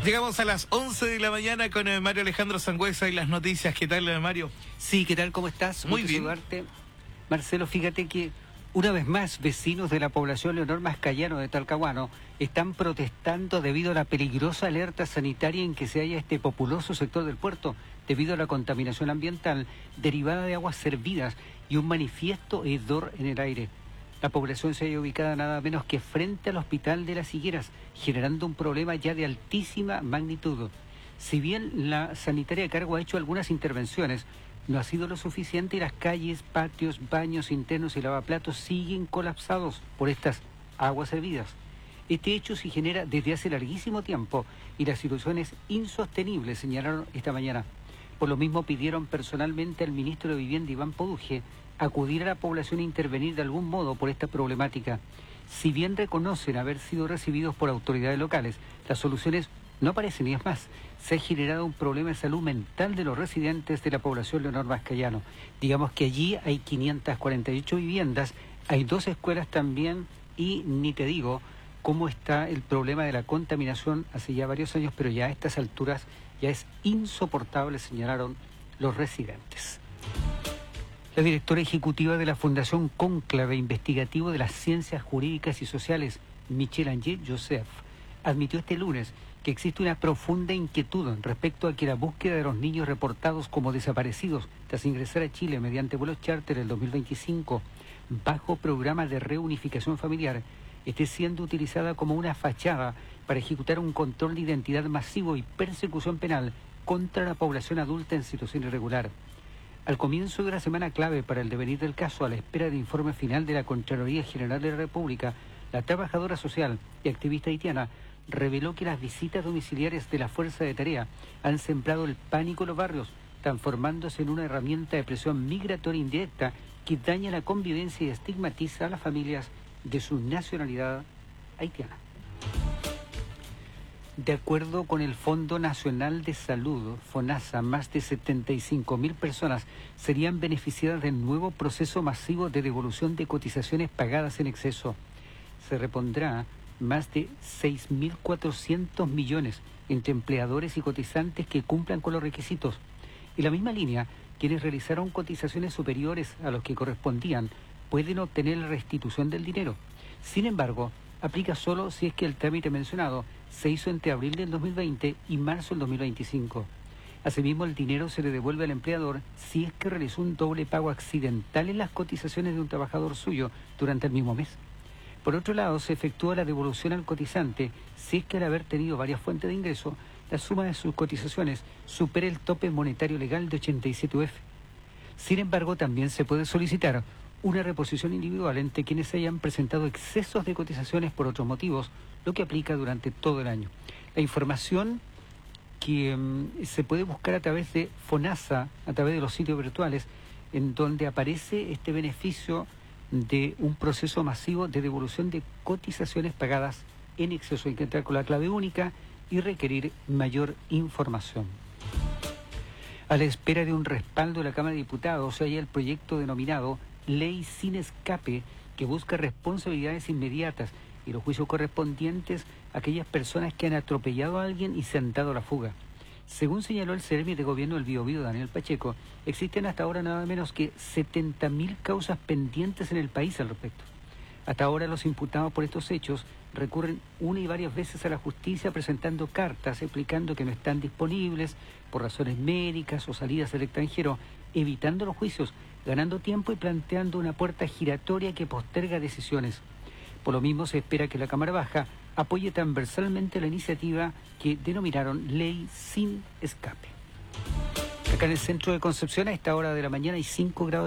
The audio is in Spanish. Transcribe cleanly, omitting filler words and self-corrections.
Llegamos a las 11 de la mañana con Mario Alejandro Sangüesa y las noticias. ¿Qué tal, Mario? Sí, ¿qué tal? ¿Cómo estás? Muy bien. Saludarte. Marcelo, fíjate que una vez más vecinos de la población Leonor Mascayano de Talcahuano están protestando debido a la peligrosa alerta sanitaria en que se halla este populoso sector del puerto debido a la contaminación ambiental derivada de aguas servidas y un manifiesto hedor en el aire. La población se halla ubicada nada menos que frente al Hospital de las Higueras, generando un problema ya de altísima magnitud. Si bien la sanitaria a cargo ha hecho algunas intervenciones, no ha sido lo suficiente y las calles, patios, baños internos y lavaplatos siguen colapsados por estas aguas servidas. Este hecho se genera desde hace larguísimo tiempo y la situación es insostenible, señalaron esta mañana. Por lo mismo pidieron personalmente al ministro de Vivienda, Iván Poduje, acudir a la población e intervenir de algún modo por esta problemática. Si bien reconocen haber sido recibidos por autoridades locales, las soluciones no aparecen y es más, se ha generado un problema de salud mental de los residentes de la población Leonor Mascayano. Digamos que allí hay 548 viviendas, hay 2 escuelas también y ni te digo cómo está el problema de la contaminación hace ya varios años, pero ya a estas alturas ya es insoportable, señalaron los residentes. La directora ejecutiva de la Fundación Cónclave Investigativo de las Ciencias Jurídicas y Sociales, Michelle Angé Joseph, admitió este lunes que existe una profunda inquietud respecto a que la búsqueda de los niños reportados como desaparecidos tras ingresar a Chile mediante vuelos charter el 2025 bajo programa de reunificación familiar esté siendo utilizada como una fachada para ejecutar un control de identidad masivo y persecución penal contra la población adulta en situación irregular. Al comienzo de la semana clave para el devenir del caso, a la espera del informe final de la Contraloría General de la República, la trabajadora social y activista haitiana reveló que las visitas domiciliarias de la Fuerza de Tarea han sembrado el pánico en los barrios, transformándose en una herramienta de presión migratoria indirecta que daña la convivencia y estigmatiza a las familias de su nacionalidad haitiana. De acuerdo con el Fondo Nacional de Salud, FONASA, más de 75.000 personas serían beneficiadas del nuevo proceso masivo de devolución de cotizaciones pagadas en exceso. Se repondrá más de 6.400 millones entre empleadores y cotizantes que cumplan con los requisitos. En la misma línea, quienes realizaron cotizaciones superiores a los que correspondían pueden obtener la restitución del dinero. Sin embargo, aplica solo si es que el trámite mencionado se hizo entre abril del 2020 y marzo del 2025. Asimismo, el dinero se le devuelve al empleador si es que realizó un doble pago accidental en las cotizaciones de un trabajador suyo durante el mismo mes. Por otro lado, se efectúa la devolución al cotizante si es que al haber tenido varias fuentes de ingreso, la suma de sus cotizaciones supera el tope monetario legal de 87 UF. Sin embargo, también se puede solicitar una reposición individual entre quienes hayan presentado excesos de cotizaciones por otros motivos, lo que aplica durante todo el año. La información que se puede buscar a través de FONASA, a través de los sitios virtuales, en donde aparece este beneficio de un proceso masivo de devolución de cotizaciones pagadas en exceso. Hay que entrar con la clave única y requerir mayor información. A la espera de un respaldo de la Cámara de Diputados, hay el proyecto denominado Ley Sin Escape, que busca responsabilidades inmediatas y los juicios correspondientes a aquellas personas que han atropellado a alguien y se han dado a la fuga. Según señaló el Seremi de Gobierno del Biobío, Daniel Pacheco, existen hasta ahora nada menos que 70.000 causas pendientes en el país al respecto. Hasta ahora los imputados por estos hechos recurren una y varias veces a la justicia presentando cartas explicando que no están disponibles por razones médicas o salidas al extranjero, evitando los juicios, ganando tiempo y planteando una puerta giratoria que posterga decisiones. Por lo mismo se espera que la Cámara Baja apoye transversalmente la iniciativa que denominaron Ley Sin Escape. Acá en el centro de Concepción a esta hora de la mañana hay 5 grados